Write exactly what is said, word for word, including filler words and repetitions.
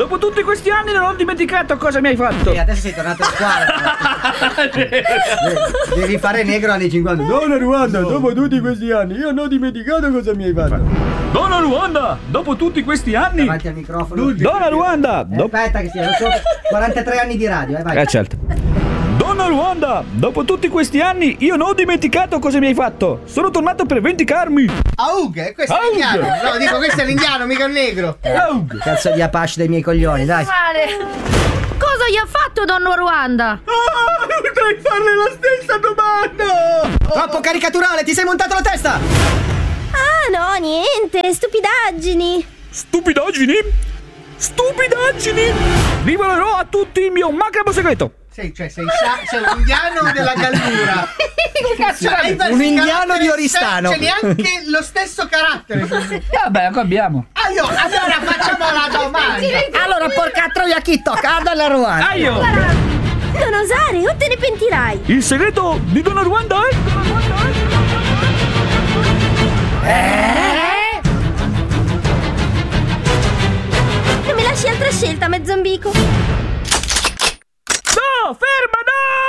dopo tutti questi anni non ho dimenticato cosa mi hai fatto. E adesso sei tornato a squadra. Devi fare negro anni cinquanta. Donna Ruanda, no. Dopo tutti questi anni io non ho dimenticato cosa mi hai fatto. Donna Ruanda, dopo tutti questi anni. Davanti al microfono. Donna Ruanda. Eh, aspetta che sia, sono quarantatré anni di radio, eh, vai. Eh certo. Donna Ruanda, dopo tutti questi anni io non ho dimenticato cosa mi hai fatto. Sono tornato per vendicarmi. Aug, questo è Aug. l'indiano. No, dico questo è l'indiano, mica un negro. Aug. Cazzo di Apache dei miei coglioni, dai. Cosa gli ha fatto Donna Ruanda? Ah, potrei farle la stessa domanda. Troppo caricaturale, ti sei montato la testa. Ah no, niente, stupidaggini. Stupidaggini? Stupidaggini! Rivelerò a tutti il mio macabro segreto. Sei, cioè, sei, sa- sei un indiano della Gallura. Che cazzo Cioè, hai Un indiano di Oristano. C'è neanche lo stesso carattere. Vabbè, qua abbiamo. Ah, io, allora facciamo la domanda. Allora, porca troia, chi tocca? A Donna Ruanda. Ah, io! Non osare o te ne pentirai. Il segreto di Donna Ruanda è... Eh? Non mi lasci altra scelta, mezzombico.